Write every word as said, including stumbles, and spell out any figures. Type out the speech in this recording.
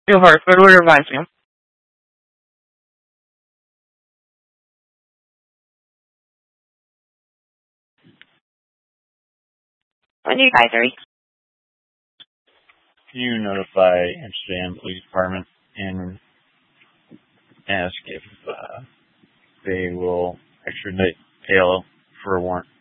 New Hartford will advise you. What new advisory? Can you notify Amsterdam Police Department and ask if uh, they will extradite Taylor for a warrant?